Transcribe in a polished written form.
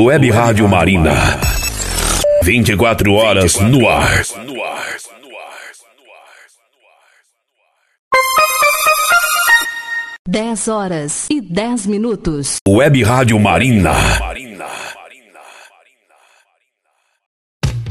Web Rádio Marina. 24 horas no ar. 10 horas e 10 minutos. Web Rádio Marina.